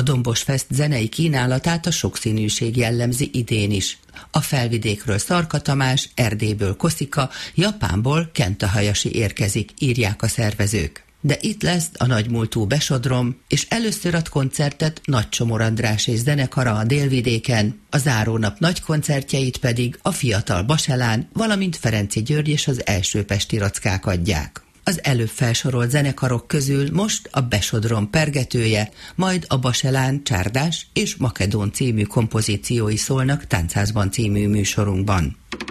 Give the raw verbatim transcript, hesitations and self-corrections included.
Dombos Fest zenei kínálatát a sokszínűség jellemzi idén is. A Felvidékről Szarka Tamás, Erdélyből Koszika, Japánból Kenta Hayashi érkezik, írják a szervezők. De itt lesz a nagymúltú Besodrom, és először ad koncertet Nagy Csomor András és zenekara a Délvidéken, a zárónap nagy koncertjeit pedig a Fiatal Baselán, valamint Ferenczy György és az Első Pesti Rockák adják. Az előbb felsorolt zenekarok közül most a Besodrom pergetője, majd a Baselán Csárdás és Makedón című kompozíciói szólnak Táncházban című műsorunkban.